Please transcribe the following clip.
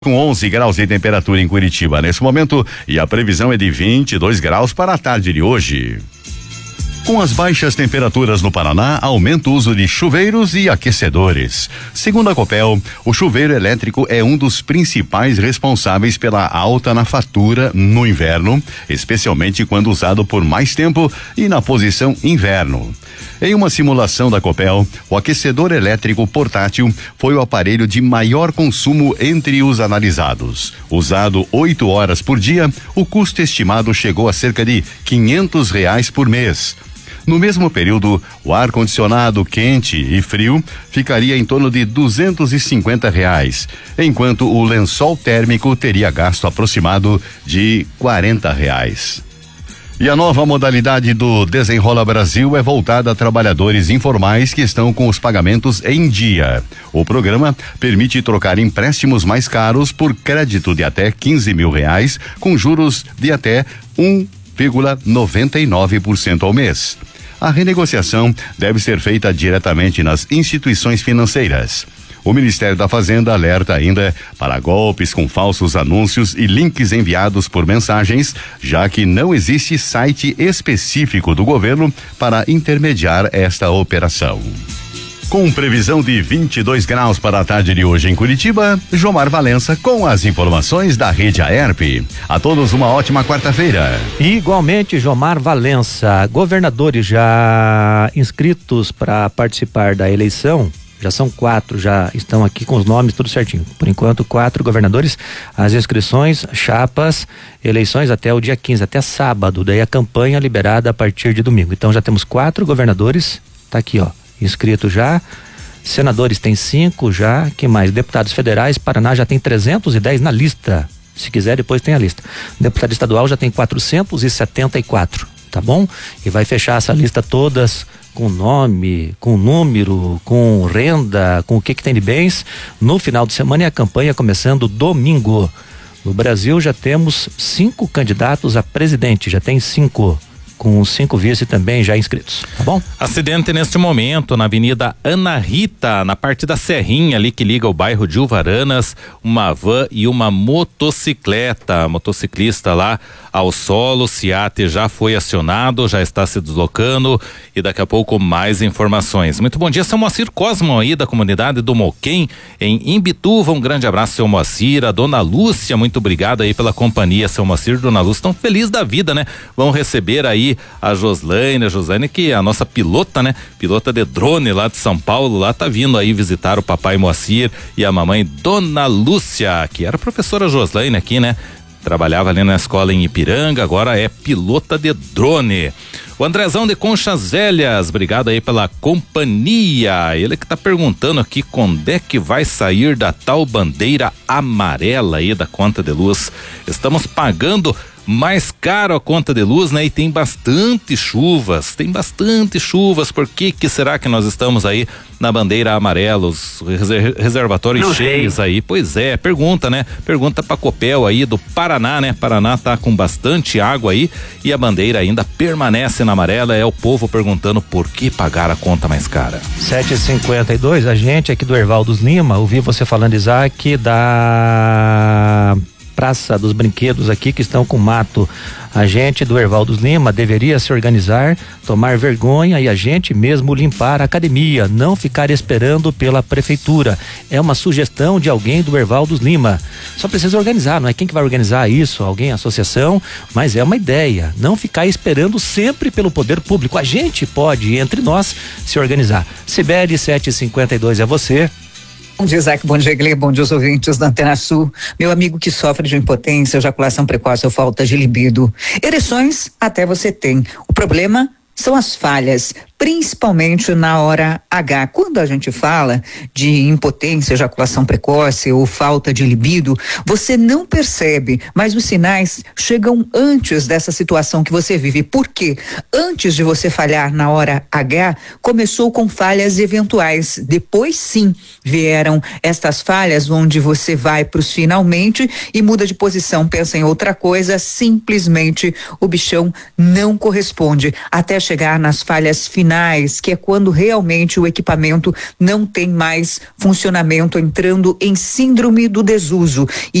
Com 11 graus de temperatura em Curitiba nesse momento e a previsão é de 22 graus para a tarde de hoje. Com as baixas temperaturas no Paraná, aumenta o uso de chuveiros e aquecedores. Segundo a Copel, o chuveiro elétrico é um dos principais responsáveis pela alta na fatura no inverno, especialmente quando usado por mais tempo e na posição inverno. Em uma simulação da Copel, o aquecedor elétrico portátil foi o aparelho de maior consumo entre os analisados. Usado 8 horas por dia, o custo estimado chegou a cerca de R$ 500 por mês. No mesmo período, o ar-condicionado quente e frio ficaria em torno de R$ 250, enquanto o lençol térmico teria gasto aproximado de R$ 40. E a nova modalidade do Desenrola Brasil é voltada a trabalhadores informais que estão com os pagamentos em dia. O programa permite trocar empréstimos mais caros por crédito de até R$ 15.000, com juros de até 1,99% ao mês. A renegociação deve ser feita diretamente nas instituições financeiras. O Ministério da Fazenda alerta ainda para golpes com falsos anúncios e links enviados por mensagens, já que não existe site específico do governo para intermediar esta operação. Com previsão de 22 graus para a tarde de hoje em Curitiba, Jomar Valença com as informações da Rede Aerp. A todos uma ótima quarta-feira. Igualmente, Jomar Valença. Governadores já inscritos para participar da eleição, já são 4, já estão aqui com os nomes tudo certinho. Por enquanto, 4 governadores, as inscrições, chapas, eleições até o dia 15, até sábado, daí a campanha liberada a partir de domingo. Então já temos 4 governadores, tá aqui ó, inscrito já. Senadores tem 5 já, que mais? Deputados federais, Paraná já tem 310 na lista, se quiser depois tem a lista. Deputado estadual já tem 474, tá bom? E vai fechar essa lista todas com nome, com número, com renda, com o que tem de bens no final de semana, e a campanha começando domingo. No Brasil já temos 5 candidatos a presidente, já tem 5, com 5 vice também já inscritos, tá bom? Acidente neste momento na Avenida Ana Rita, na parte da Serrinha ali que liga o bairro de Uvaranas, uma van e uma motocicleta, motociclista lá ao solo. O SIAT já foi acionado, já está se deslocando e daqui a pouco mais informações. Muito bom dia, seu Moacir Cosmo aí da comunidade do Moquém em Imbituva, um grande abraço, seu Moacir. A dona Lúcia, muito obrigado aí pela companhia, seu Moacir e dona Lúcia, estão felizes da vida, né? Vão receber aí a Joslaine que é a nossa pilota, né? Pilota de drone lá de São Paulo, lá tá vindo aí visitar o papai Moacir e a mamãe dona Lúcia, que era professora Joslaine aqui, né? Trabalhava ali na escola em Ipiranga, agora é pilota de drone. O Andrezão de Conchas Velhas, obrigado aí pela companhia. Ele que tá perguntando aqui quando é que vai sair da tal bandeira amarela aí da conta de luz. Estamos pagando mais caro a conta de luz, né? E tem bastante chuvas, por que será que nós estamos aí na bandeira amarela, os reservatórios cheios aí? Pois é, pergunta, né? Pergunta pra Copel aí do Paraná, né? Paraná tá com bastante água aí e a bandeira ainda permanece na amarela, é o povo perguntando por que pagar a conta mais cara. 7h52, a gente aqui do Hervaldos Lima, ouvi você falando, Isaac, da Praça dos Brinquedos aqui que estão com mato. A gente do Hervaldos Lima deveria se organizar, tomar vergonha e a gente mesmo limpar a academia, não ficar esperando pela prefeitura. É uma sugestão de alguém do Hervaldos Lima. Só precisa organizar, não é quem que vai organizar isso, alguém, associação, mas é uma ideia, não ficar esperando sempre pelo poder público. A gente pode, entre nós, se organizar. Sibeli 752 é você. Bom dia, Isaac, bom dia, Gle, bom dia aos ouvintes da Antena Sul. Meu amigo que sofre de impotência, ejaculação precoce ou falta de libido. Ereções até você tem. O problema são as falhas, principalmente na hora H. Quando a gente fala de impotência, ejaculação precoce ou falta de libido, você não percebe, mas os sinais chegam antes dessa situação que você vive. Por quê? Antes de você falhar na hora H, começou com falhas eventuais. Depois sim, vieram estas falhas onde você vai para os finalmente e muda de posição, pensa em outra coisa, simplesmente o bichão não corresponde, até chegar nas falhas finais finais, que é quando realmente o equipamento não tem mais funcionamento, entrando em síndrome do desuso.